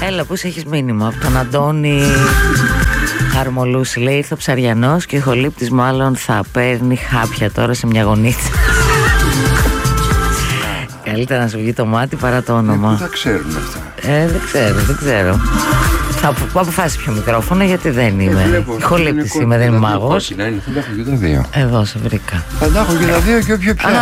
Έλα, πώς έχεις μήνυμα από τον Αντώνη Αρμολούση. Λέει ήρθε ο Ψαριανός και ο ηχολήπτης μάλλον θα παίρνει χάπια τώρα σε μια γωνίτσα. Καλύτερα να σου βγει το μάτι παρά το όνομα. Πού τα ξέρουν αυτά? Δεν ξέρω. Θα αποφάσει ποιο μικρόφωνο, γιατί δεν είμαι ηχολήπτης, είμαι, δεν είμαι μάγος. Θα τα έχω και τα δύο. Εδώ σε βρήκα. Θα τα έχω και τα δύο και όποιο πιάνει.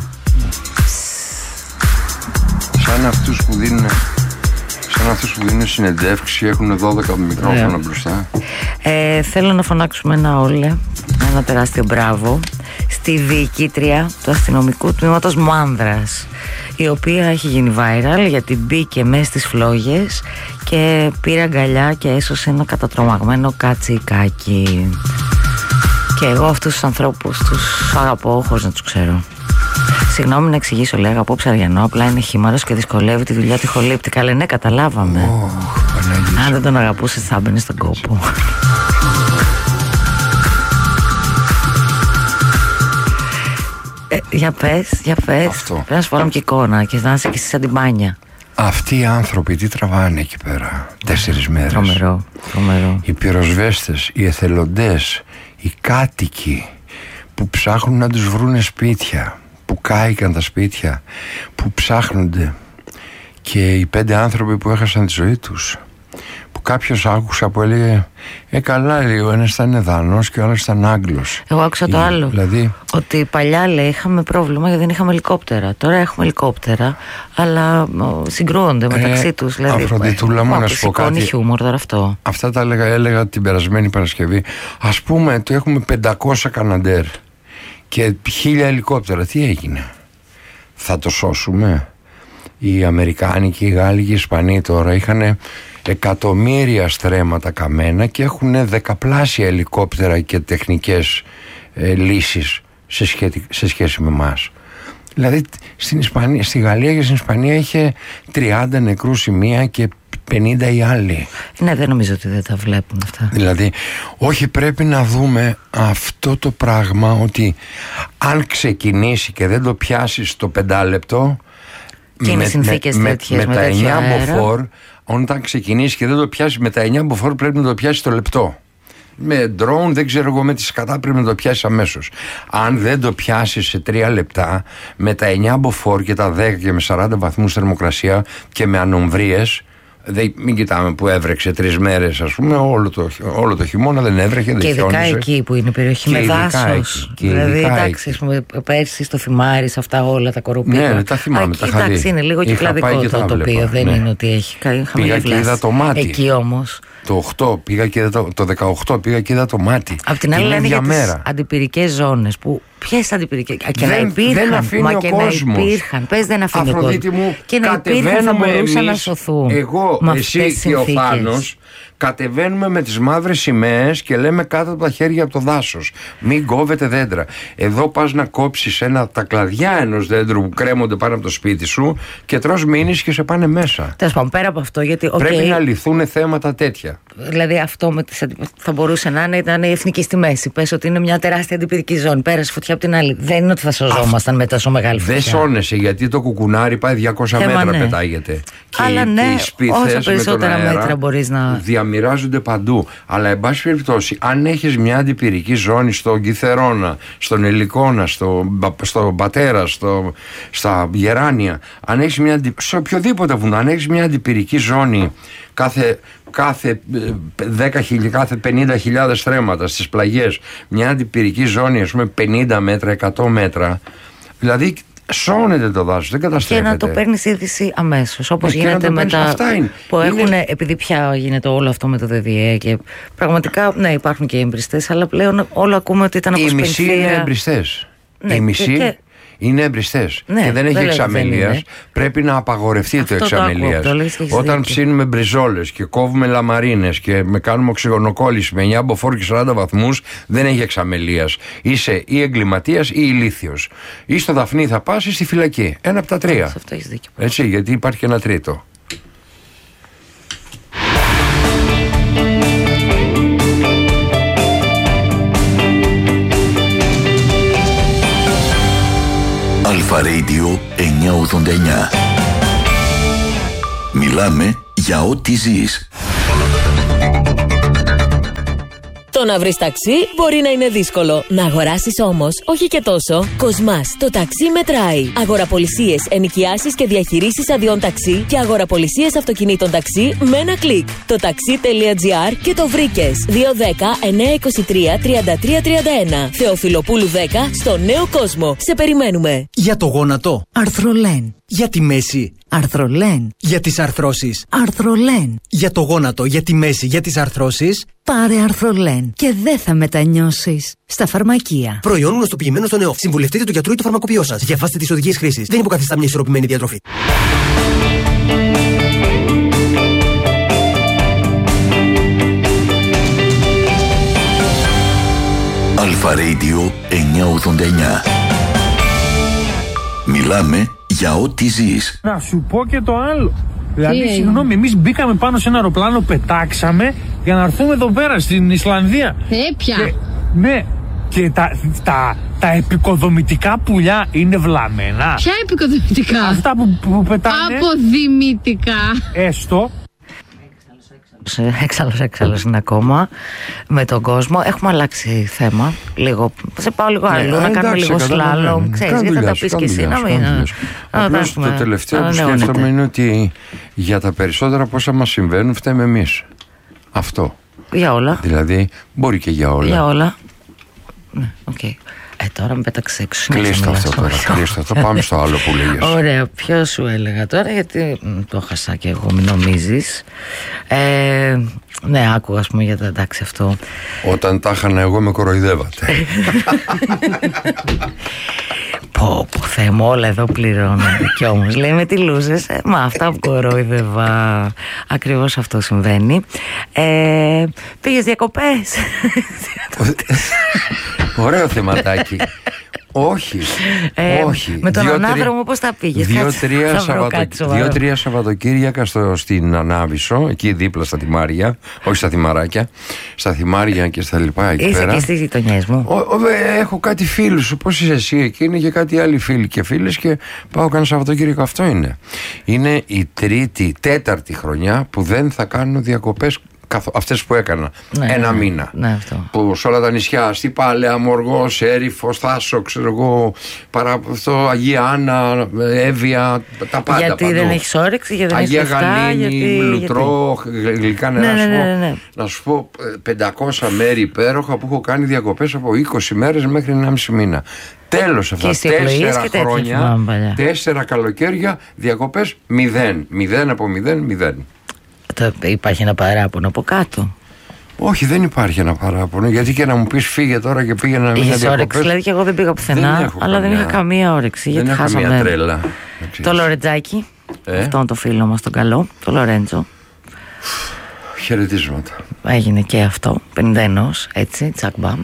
Σαν αυτούς που δίνουν συνεντεύξη, έχουν 12 μικρόφωνα μπροστά. Θέλω να φωνάξουμε ένα τεράστιο μπράβο στη διοικήτρια του αστυνομικού τμήματος Μάνδρας, η οποία έχει γίνει viral γιατί μπήκε μέσα στις φλόγες και πήρε αγκαλιά και έσωσε ένα κατατρομαγμένο κατσικάκι. Και εγώ αυτούς τους ανθρώπους τους αγαπώ χωρίς να τους ξέρω. Συγγνώμη να εξηγήσω, λέει, αγαπώ Ψαριανό, απλά είναι χήμαρος και δυσκολεύει τη δουλειά του ηχολήπτη. Καλέ, ναι, καταλάβαμε. Αν δεν τον αγαπούσες θα έμπαινε στον κόπο. Για πες. Αυτό. Πρέπει να σου πάρουμε και εικόνα και να είσαι και στη Σαντιμπάνια. Αυτοί οι άνθρωποι τι τραβάνε εκεί πέρα 4 μέρες? Τρομερό. Οι πυροσβέστες, οι εθελοντές, οι κάτοικοι που ψάχνουν να τους βρούνε σπίτια, που κάηκαν τα σπίτια, που ψάχνονται, και οι 5 άνθρωποι που έχασαν τη ζωή τους, που κάποιος άκουσα που έλεγε καλά, λέει, ο ένας ήταν Δανός και ο άλλος ήταν Άγγλος. Εγώ άκουσα το άλλο, δηλαδή, ότι παλιά, λέει, είχαμε πρόβλημα γιατί δεν είχαμε ελικόπτερα. Τώρα έχουμε ελικόπτερα, αλλά συγκρούονται μεταξύ τους. Δηλαδή, Αφροδιτούλα μου, να σου πω κάτι. Χιούμορ τώρα αυτό. Αυτά τα έλεγα την περασμένη Παρασκευή. Ας πούμε, το έχουμε 500 Καναντέρ και 1000 ελικόπτερα. Τι έγινε? Θα το σώσουμε? Οι Αμερικάνοι και οι Γάλλοι και οι Ισπανοί τώρα είχαν εκατομμύρια στρέμματα καμένα και έχουν 10πλάσια ελικόπτερα και τεχνικές λύσεις σε σχέση με εμάς. Δηλαδή στη Γαλλία και στην Ισπανία είχε 30 νεκρούς η μία και 50 οι άλλοι. Ναι, δεν νομίζω ότι δεν τα βλέπουν αυτά. Δηλαδή, όχι, πρέπει να δούμε αυτό το πράγμα, ότι αν ξεκινήσει και δεν το πιάσεις το 5 λεπτό, και είναι συνθήκες τέτοιες με τα 9 μποφόρ, όταν ξεκινήσει και δεν το πιάσει με τα 9 μποφόρ, πρέπει να το πιάσει το λεπτό. Με drone, δεν ξέρω εγώ, με τη σκατά πρέπει να το πιάσει αμέσως. Αν δεν το πιάσει σε 3 λεπτά, με τα 9 μποφόρ και τα 10 και με 40 βαθμούς θερμοκρασία και με ανομβρίες, μην κοιτάμε που έβρεξε 3 μέρες, ας πούμε, όλο το χειμώνα δεν έβρεχε, δεν χιόνισε. Και ειδικά εκεί που είναι περιοχή με δάσος. Δηλαδή, εντάξει, πέρσι στο Θυμάρι, αυτά όλα τα κοροπίδια. Ναι, τα θυμάμαι, τα είχα δει. Εντάξει, είναι λίγο κυκλαδικό το τοπίο, δεν είναι ότι έχει πήγα και είδα το μάτι. Εκεί όμως. Το 8 πήγα και είδα το 18 πήγα και είδα το μάτι. Απ' την άλλη λένε για τις αντιπυρικές ζώνες που ποιες αντιπυρικές? Και να υπήρχαν. Δεν αφήνει ο κόσμος. Να υπήρχαν. Πες δεν αφήνει ο κόσμος. Μου, και να υπήρχαν, θα μπορούσαν να σωθούν. Εγώ, εσύ και ο Πάνος κατεβαίνουμε με τις μαύρες σημαίες και λέμε κάτω από τα χέρια από το δάσος. Μην κόβετε δέντρα. Εδώ πας να κόψεις τα κλαδιά ενός δέντρου που κρέμονται πάνω από το σπίτι σου και τρως μήνες και σε πάνε μέσα. Τέλος πάντων, πέρα από αυτό, γιατί πρέπει να λυθούν θέματα τέτοια. Δηλαδή αυτό θα μπορούσε να ήταν η εθνική στη μέση. Πες ότι είναι μια τεράστια αντιπυρική ζώνη. Πέρασε φωτιά από την άλλη. Δεν είναι ότι θα σωζόμασταν με τόσο μεγάλη φωτιά. Δεν σώνεσαι, γιατί το κουκουνάρι πάει 200 μέτρα, πετάγεται. Αλλά ναι, όσο περισσότερα μέτρα μπορείς να διαμοιράζονται παντού. Αλλά εν πάση περιπτώσει, αν έχεις μια αντιπυρική ζώνη στον Κιθερώνα, στον Ελικόνα, στον Πατέρα, στα Γεράνια, αν έχεις σε οποιοδήποτε βουνό, αν έχεις μια αντιπυρική ζώνη κάθε 50.000 στρέμματα στις πλαγιές, μια αντιπυρική ζώνη, ας πούμε 50 μέτρα, 100 μέτρα, δηλαδή σώνεται το δάσος, δεν καταστρέφεται. Και να το παίρνεις είδηση αμέσως, όπως γίνεται με τα που έχουν, επειδή πια γίνεται όλο αυτό με το ΔΔΕ και πραγματικά, ναι, υπάρχουν και εμπριστές, αλλά πλέον όλο ακούμε ότι ήταν αποσπενθία. Οι μισοί είναι εμπριστές. Ναι, οι μισοί είναι εμπριστές, ναι, και δεν έχει εξαμελίας. Πρέπει να απαγορευτεί το εξαμελίας. Όταν ψήνουμε μπριζόλες και κόβουμε λαμαρίνες και κάνουμε οξυγονοκόλληση με 9 μποφόρ και 40 βαθμούς, δεν έχει εξαμελίας. Είσαι ή εγκληματίας ή ηλίθιος. Ή στο Δαφνί θα πας ή στη φυλακή. Ένα από τα 3. Αυτό έχεις δίκιο. Έτσι, γιατί υπάρχει και ένα τρίτο. Αλφα Radio 989. Μιλάμε για ό,τι ζεις. Το να βρεις ταξί μπορεί να είναι δύσκολο. Να αγοράσεις όμως, όχι και τόσο. Κοσμάς, το ταξί μετράει. Αγοραπολισίες, ενοικιάσεις και διαχειρήσεις αδειών ταξί και αγοραπολισίες αυτοκινήτων ταξί με ένα κλικ. Το taxi.gr και το βρήκες. 210-923-3331. Θεοφιλοπούλου 10 στο Νέο Κόσμο. Σε περιμένουμε. Για το γόνατο. Αρθρολέν. Για τη μέση. Αρθρολέν. Για τις αρθρώσεις. Αρθρολέν. Για το γόνατο, για τη μέση, για τις αρθρώσεις. Πάρε Αρθρολέν και δεν θα μετανιώσεις. Στα φαρμακεία. Προϊόν γνωστοποιημένο στο νέο. Συμβουλευτείτε του γιατρού ή του φαρμακοποιό σας. Διαβάστε τις οδηγίες χρήσης. Δεν υποκαθιστά μια ισορροπημένη διατροφή. Αλφα Radio 989. Μιλάμε για ό,τι ζεις. Να σου πω και το άλλο. Δηλαδή, συγγνώμη, εμείς μπήκαμε πάνω σε ένα αεροπλάνο, πετάξαμε για να έρθουμε εδώ πέρα στην Ισλανδία. Πια. Ναι, και τα επικοδομητικά πουλιά είναι βλαμμένα. Ποια επικοδομητικά? Αυτά που πετάνε. Αποδημητικά. Έστω. Έξαλλος είναι ακόμα με τον κόσμο. Έχουμε αλλάξει θέμα λίγο. Σε πάω λίγο αλλού, να κάνουμε λίγο σλάλομ. Ξέρεις, γιατί θα τα πεις και εσύ να μην. Απλώς το τελευταίο που σκέφτομαι είναι ότι για τα περισσότερα πόσα μας συμβαίνουν φταίμε εμείς. Αυτό. Για όλα. Δηλαδή μπορεί και για όλα. Για όλα. Ναι, οκ. Τώρα με πέταξε έξω. Κλείστο αυτό τώρα. Κλείστο αυτό. Πάμε στο άλλο που λέγες. Ωραία, ποιο σου έλεγα τώρα, γιατί το χάσα και εγώ, μην νομίζεις. Ναι, άκουγα, ας πούμε, για τα εντάξει αυτό. Όταν τα είχανα εγώ με κοροϊδεύατε. Πω, Θεέ μου, όλα εδώ πληρώνονται. Κι όμως λέει με τι λούσες. Μα αυτά που κορόιδευα. Ακριβώς αυτό συμβαίνει. Πήγες διακοπές? Ωραίο θεματάκι. Όχι. Με τον ανάδρομο πώς θα πήγες? 2-3 Σαββατοκύριακα στην Ανάβησο, εκεί δίπλα στα Θυμάρια, όχι στα Θυμαράκια, στα Θυμάρια και στα λοιπά εκεί πέρα. Είσαι και στις γειτονιές μου. Έχω κάτι φίλους, πώς είσαι εσύ εκεί, είναι και κάτι άλλοι φίλοι και φίλες και πάω κάνα Σαββατοκύριακο. Αυτό είναι. Είναι η τέταρτη χρονιά που δεν θα κάνω διακοπές. Αυτές που έκανα ένα μήνα. Ναι, αυτό. Που σε όλα τα νησιά, στη Πάλαια, Μοργός, Έριφος, Θάσο, ξέρω εγώ, Αγία Άννα, Εύβοια, τα πάντα. Γιατί παντού. Δεν έχεις όρεξη, γιατί δεν Αγία έχεις λεφτά, Γαλήνη, Λουτρό, γλυκά νερά. Να σου πω 500 μέρη υπέροχα που έχω κάνει διακοπές από 20 μέρες μέχρι 1,5 μήνα. Τέλος αυτά. 4 χρόνια, 4 καλοκαίρια, διακοπές 0. 0 από 0. Υπάρχει ένα παράπονο από κάτω? Όχι, δεν υπάρχει ένα παράπονο. Γιατί και να μου πεις φύγε τώρα και πήγε να μην είχες όρεξη? Δηλαδή και εγώ δεν πήγα πουθενά, αλλά δεν είχα καμία όρεξη. Γιατί χάσαμε καμία τρέλα. Το Λορετζάκι, αυτόν το φίλο μας τον καλό, το Λορέντζο. Χαιρετίσματα. Έγινε και αυτό, 51, έτσι, τσακ μπαμ.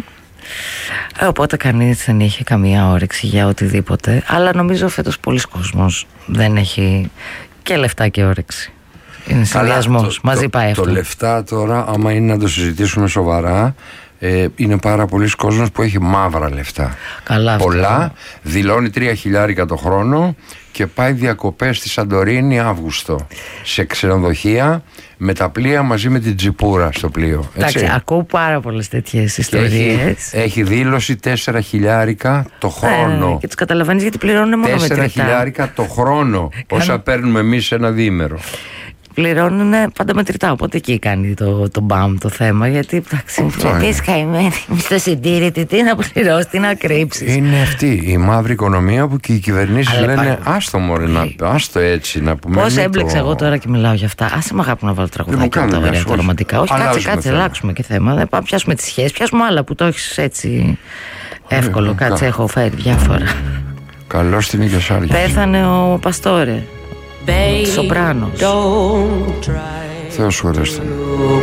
Οπότε κανείς δεν είχε καμία όρεξη για οτιδήποτε. Αλλά νομίζω φέτος πολλοί κόσμος δεν έχει και λεφτά και όρεξη. Είναι συνδυασμός, μαζί πάει αυτό. Το λεφτά τώρα, άμα είναι να το συζητήσουμε σοβαρά, είναι πάρα πολλοί κόσμος που έχει μαύρα λεφτά. Καλά, πολλά, αυτό. δηλώνει 3.000 το χρόνο και πάει διακοπές στη Σαντορίνη Αύγουστο σε ξενοδοχεία με τα πλοία μαζί με την τσιπούρα στο πλοίο. Εντάξει, ακούω πάρα πολλές τέτοιες ιστορίες. Έχει δήλωση 4.000 το χρόνο. Και τους καταλαβαίνεις γιατί πληρώνουν μόνο με 4.000 το χρόνο, όσα παίρνουμε εμείς σε ένα διήμερο. Πληρώνουν πάντα μετρητά, οπότε εκεί κάνει το μπαμ το θέμα. Γιατί εντάξει, είσαι καημένη, μισθοσυντήρητη, τι να πληρώσει, τι να κρύψεις. Είναι αυτή η μαύρη οικονομία που και οι κυβερνήσεις λένε άστο μωρέ, άστο έτσι να πούμε. Πώς έμπλεξα εγώ τώρα και μιλάω για αυτά? Άσε με αγάπη να βάλω τραγουδάκι από τα ωραία, τα ρομαντικά. Όχι, κάτσε, αλλάξουμε και θέμα. Δεν πάμε, πιάσουμε τις σχέσεις, πιάσουμε άλλα που το έχεις έτσι εύκολο. Κάτσε, έχω φέρει διάφορα. Καλώς την Ιγεσάρια. Πέθανε ο Παστόρε. Σοπράνος. Θεός σου αρέσει.